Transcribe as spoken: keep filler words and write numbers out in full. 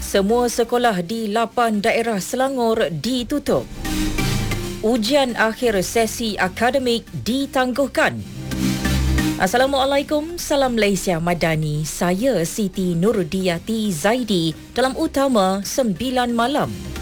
Semua sekolah di lapan daerah Selangor ditutup. Ujian akhir sesi akademik ditangguhkan. Assalamualaikum, salam Malaysia Madani. Saya Siti Nurdiati Zaidi dalam Utama sembilan malam.